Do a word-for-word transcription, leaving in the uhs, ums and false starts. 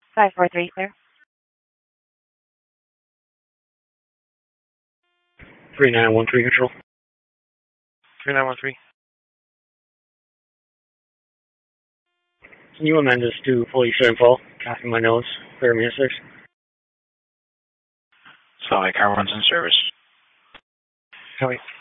five four three, clear. three nine one three, control. three nine one three. Can you amend this to fully shut and fall? Copy my notes. Clear me six. Sorry, car runs in service. Copy.